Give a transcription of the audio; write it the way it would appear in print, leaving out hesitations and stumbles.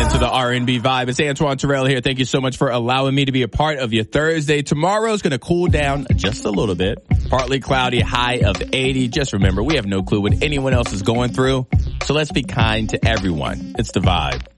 into the R&B vibe. It's Antoine Terrell here. Thank you so much for allowing me to be a part of your Thursday. Tomorrow's going to cool down just a little bit. Partly cloudy, high of 80. Just remember, we have no clue what anyone else is going through. So let's be kind to everyone. It's the vibe.